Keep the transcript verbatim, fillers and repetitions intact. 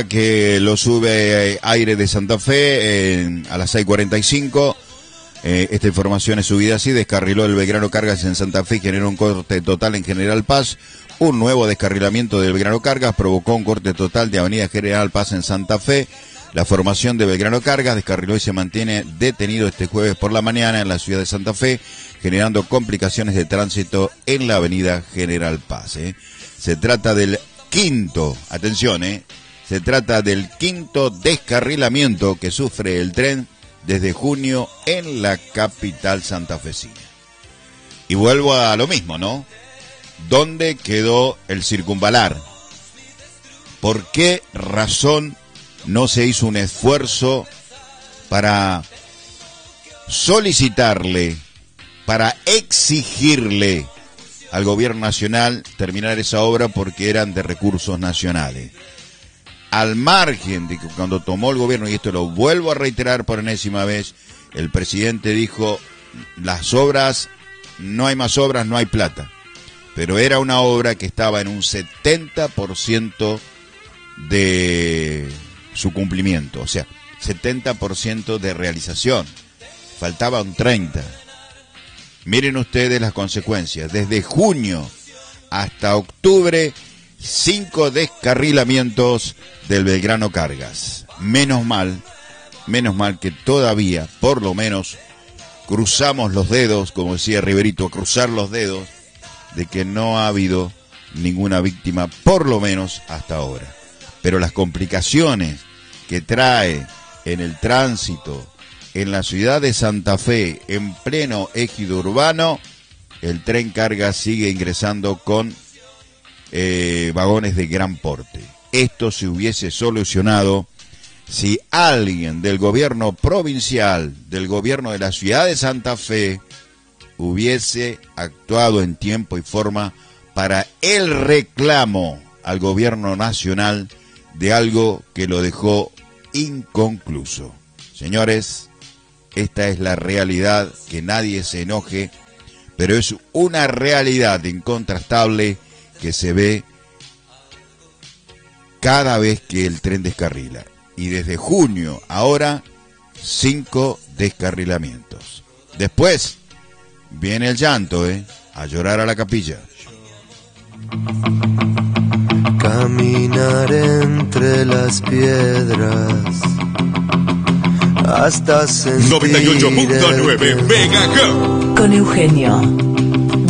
que lo sube Aire de Santa Fe en, a las seis cuarenta y cinco. Eh, esta información es subida así: descarriló el Belgrano Cargas en Santa Fe y generó un corte total en General Paz. Un nuevo descarrilamiento del Belgrano Cargas provocó un corte total de Avenida General Paz en Santa Fe. La formación de Belgrano Cargas descarriló y se mantiene detenido este jueves por la mañana en la ciudad de Santa Fe, generando complicaciones de tránsito en la Avenida General Paz. ¿eh? Se trata del quinto, atención, ¿eh? Se trata del quinto descarrilamiento que sufre el tren desde junio en la capital santafesina. Y vuelvo a lo mismo, ¿no? ¿Dónde quedó el circunvalar? ¿Por qué razón no se hizo un esfuerzo para solicitarle, para exigirle al gobierno nacional terminar esa obra porque eran de recursos nacionales? Al margen de que cuando tomó el gobierno, y esto lo vuelvo a reiterar por enésima vez, el presidente dijo, las obras, no hay más obras, no hay plata. Pero era una obra que estaba en un setenta por ciento de su cumplimiento, o sea, setenta por ciento de realización. Faltaba un treinta por ciento. Miren ustedes las consecuencias. Desde junio hasta octubre, cinco descarrilamientos del Belgrano Cargas. Menos mal, menos mal que todavía, por lo menos, cruzamos los dedos, como decía Riverito, cruzar los dedos, de que no ha habido ninguna víctima, por lo menos hasta ahora. Pero las complicaciones que trae en el tránsito en la ciudad de Santa Fe, en pleno ejido urbano, el tren Cargas sigue ingresando con eh, vagones de gran porte. Esto se hubiese solucionado si alguien del gobierno provincial, del gobierno de la ciudad de Santa Fe, hubiese actuado en tiempo y forma para el reclamo al gobierno nacional de algo que lo dejó inconcluso. Señores, esta es la realidad, que nadie se enoje, pero es una realidad incontrastable que se ve cada vez que el tren descarrila. Y desde junio, ahora, cinco descarrilamientos. Después viene el llanto, ¿eh? A llorar a la capilla. Caminar entre las piedras hasta sentir noventa y ocho punto nueve Mega Go. Con Eugenio.